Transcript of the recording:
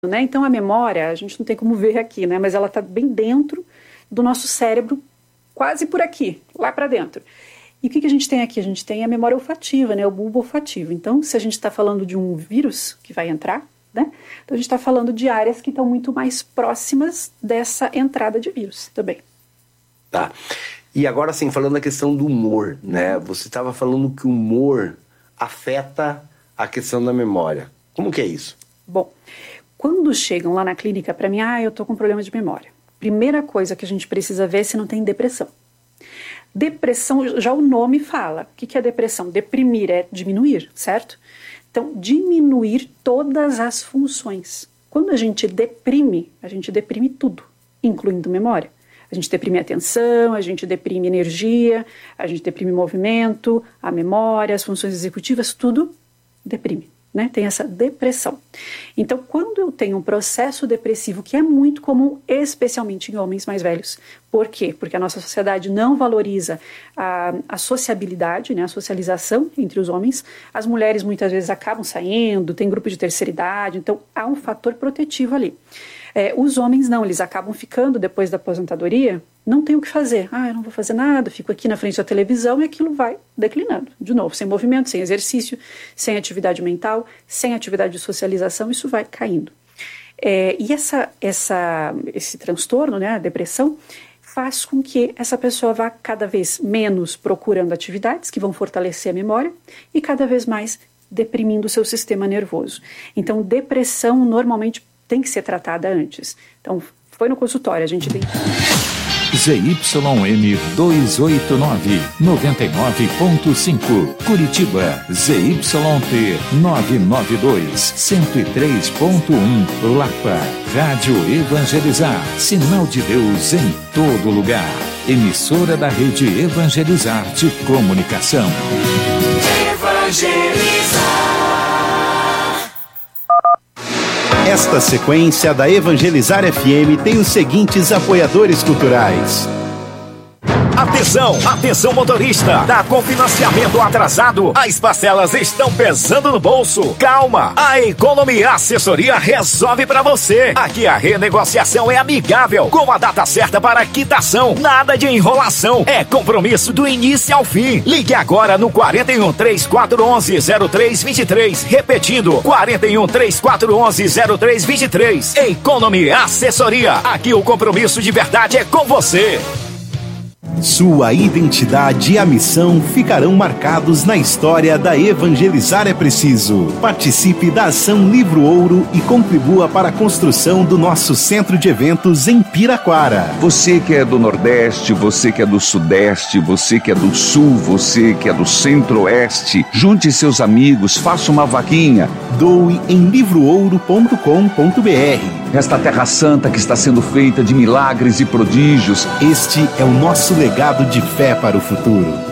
né? Então a memória, a gente não tem como ver aqui, né? Mas ela está bem dentro do nosso cérebro, quase por aqui, lá para dentro. E o que a gente tem aqui? A gente tem a memória olfativa, né? O bulbo olfativo. Então, se a gente está falando de um vírus que vai entrar, né? Então a gente está falando de áreas que estão muito mais próximas dessa entrada de vírus também. Tá. E agora, assim, falando da questão do humor, né? Você estava falando que o humor afeta a questão da memória. Como que é isso? Bom, quando chegam lá na clínica para mim, eu tô com problema de memória. Primeira coisa que a gente precisa ver é se não tem depressão. Depressão, já o nome fala. O que é depressão? Deprimir é diminuir, certo? Então, diminuir todas as funções. Quando a gente deprime tudo, incluindo memória. A gente deprime a atenção, a gente deprime energia, a gente deprime movimento, a memória, as funções executivas, tudo deprime, né? Tem essa depressão. Então, quando eu tenho um processo depressivo, que é muito comum, especialmente em homens mais velhos. Por quê? Porque a nossa sociedade não valoriza a sociabilidade, né? A socialização entre os homens. As mulheres muitas vezes acabam saindo, tem grupo de terceira idade, então há um fator protetivo ali. Os homens não, eles acabam ficando depois da aposentadoria, não tem o que fazer. Eu não vou fazer nada, fico aqui na frente da televisão e aquilo vai declinando. De novo, sem movimento, sem exercício, sem atividade mental, sem atividade de socialização, isso vai caindo. E esse transtorno, né, a depressão, faz com que essa pessoa vá cada vez menos procurando atividades que vão fortalecer a memória e cada vez mais deprimindo o seu sistema nervoso. Então, depressão normalmente tem que ser tratada antes. Então, foi no consultório, a gente tem... ZYM 289, 99.5, Curitiba, ZYT 992, 103.1, Lapa, Rádio Evangelizar, sinal de Deus em todo lugar. Emissora da Rede Evangelizar de Comunicação. Evangelizar. Esta sequência da Evangelizar FM tem os seguintes apoiadores culturais. Atenção, atenção motorista, tá com financiamento atrasado? As parcelas estão pesando no bolso. Calma, a Economy Assessoria resolve pra você. Aqui a renegociação é amigável, com a data certa para quitação. Nada de enrolação, é compromisso do início ao fim. Ligue agora no 41 3411 0323, repetindo 41 3411 0323. Economy Assessoria, aqui o compromisso de verdade é com você. Sua identidade e a missão ficarão marcados na história da Evangelizar é Preciso. Participe da Ação Livro Ouro e contribua para a construção do nosso centro de eventos em Piraquara. Você que é do Nordeste, você que é do Sudeste, você que é do Sul, você que é do Centro-Oeste, junte seus amigos, faça uma vaquinha. Doe em livroouro.com.br. Esta Terra Santa que está sendo feita de milagres e prodígios. Este é o nosso legado de fé para o futuro.